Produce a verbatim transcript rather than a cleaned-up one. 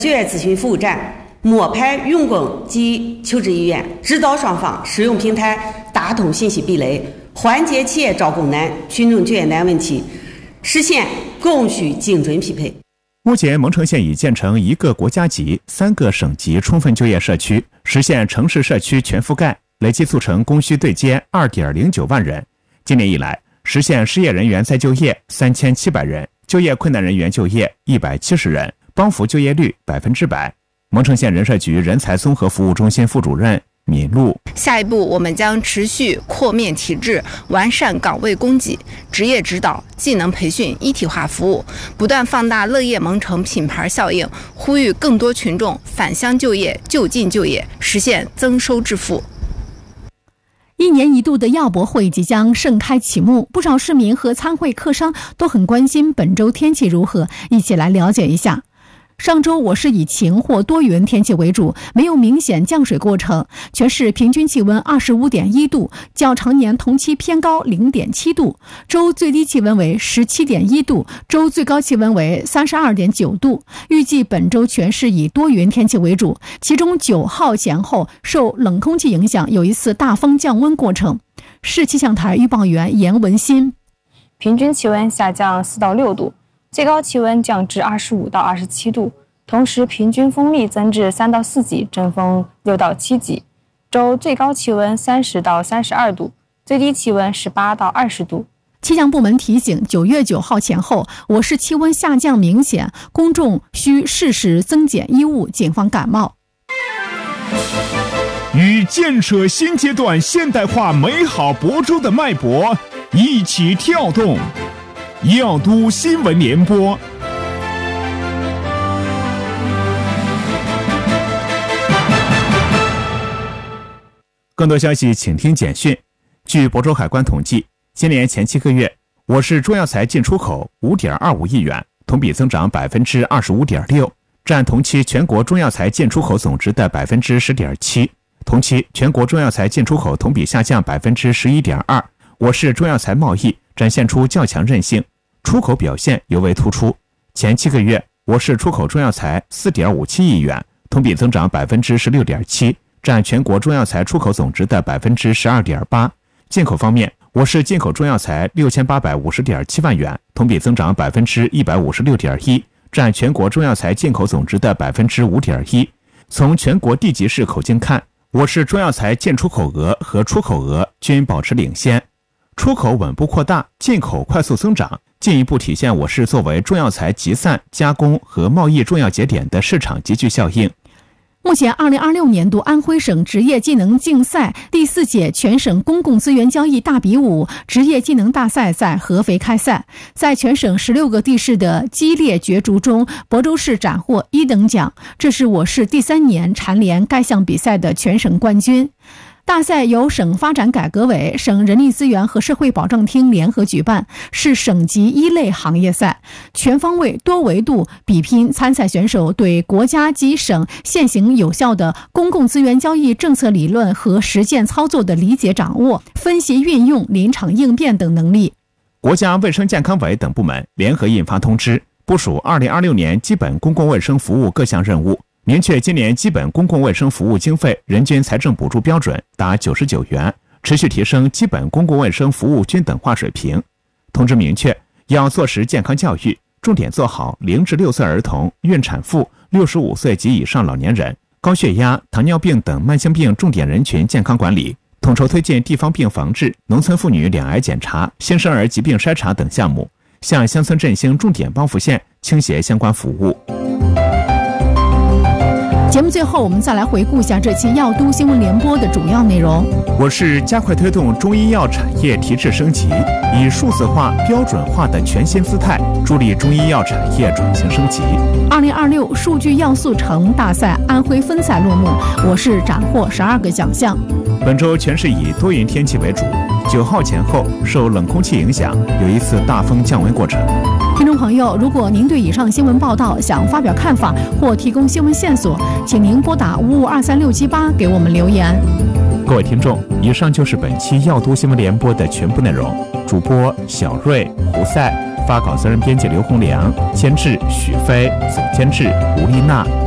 就业咨询服务站、摸排用工及求职意愿，指导双方使用平台打通信息壁垒，缓解企业招工难、群众就业难问题，实现供需精准匹配。 目前，蒙城县已建成一个国家级、三个省级充分就业社区，实现城市社区全覆盖，累计促成供需对接 二点零九万人。今年以来，实现失业人员再就业三千七百人，就业困难人员就业一百七十人，帮扶就业率百分之百。蒙城县人社局人才综合服务中心副主任闵璐： 下一步，我们将持续扩面体制，完善岗位供给、职业指导、技能培训一体化服务，不断放大乐业蒙城品牌效应，呼吁更多群众返乡就业、就近就业，实现增收致富。 一年一度的亚博会即将盛开启幕，不少市民和参会客商都很关心本周天气如何，一起来了解一下。上周我市以晴或多云天气为主，没有明显降水过程，全市平均气温 二十五点一度，较常年同期偏高 零点七度，周最低气温为 十七点一度，周最高气温为 三十二点九度。预计本周全市以多云天气为主，其中九号前后受冷空气影响，有一次大风降温过程。市气象台预报员严文新： 平均气温下降四到六度，最高气温降至二十五到二十七度，同时平均风力增至三到四级，阵风六到七级。周最高气温三十到三十二度，最低气温十八到二十度。 气象部门提醒，九月九号前后，我市气温下降明显，公众需适时增减衣物，谨防感冒。 与建设新阶段现代化美好亳州的脉搏一起跳动。耀都新闻联播。 更多消息请听简讯。据亳州海关统计，今年前七个月，我市中药材进出口 五点二五亿元，同比增长 百分之二十五点六， 占同期全国中药材进出口总值的 百分之十点七。 同期全国中药材进出口同比下降 百分之十一点二， 我市中药材贸易展现出较强韧性，出口表现尤为突出。前七个月，我市出口中药材 四点五七亿元，同比增长 百分之十六点七， 占全国中药材出口总值的 百分之十二点八。 进口方面，我市进口中药材 六千八百五十点七万元，同比增长 百分之一百五十六点一， 占全国中药材进口总值的 百分之五点一。 从全国地级市口径看，我市中药材进出口额和出口额均保持领先，出口稳步扩大，进口快速增长，进一步体现我市作为中药材集散、加工和贸易重要节点的市场集聚效应。 目前二零二六年度安徽省职业技能竞赛第四届全省公共资源交易大比武职业技能大赛在合肥开赛，在全省十六个地市的激烈角逐中，亳州市斩获一等奖，这是我市第三年蝉联该项比赛的全省冠军。大赛由省发展改革委、省人力资源和社会保障厅联合举办，是省级一类行业赛，全方位多维度比拼参赛选手对国家及省现行有效的公共资源交易政策理论和实践操作的理解掌握、分析运用、临场应变等能力。 国家卫生健康委等部门联合印发通知，部署二零二六年基本公共卫生服务各项任务，明确今年基本公共卫生服务经费人均财政补助标准达九十九元，持续提升基本公共卫生服务均等化水平。通知明确，要做实健康教育，重点做好零至六岁儿童、孕产妇、六十五岁及以上老年人、高血压、糖尿病等慢性病重点人群健康管理，统筹推进地方病防治、农村妇女两癌检查、新生儿疾病筛查等项目，向乡村振兴重点帮扶县倾斜相关服务。 节目最后，我们再来回顾一下这期耀都新闻联播的主要内容。 我市加快推动中医药产业提质升级，以数字化、标准化的全新姿态，助力中医药产业转型升级。 二零二六数据要素城大赛安徽分赛落幕，我市斩获十二个奖项。 本周全市以多云天气为主，九号前后受冷空气影响，有一次大风降温过程。 听众朋友，如果您对以上新闻报道想发表看法或提供新闻线索，请您拨打五五二三六七八给我们留言。 各位听众，以上就是本期耀都新闻联播的全部内容。主播小瑞、胡赛，发稿责任编辑刘洪良，监制许飞，总监制吴丽娜。